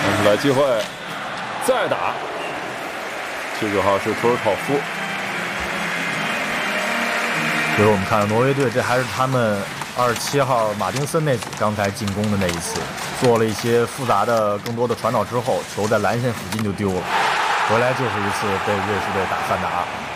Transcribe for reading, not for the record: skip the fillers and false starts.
传出来机会，再打。19号是图尔考夫。 所以我们看到挪威队，这还是他们27号马丁森那组刚才进攻的那一次，做了一些复杂的更多的传导之后，球在蓝线附近就丢了，回来就是一次被瑞士队打3打2。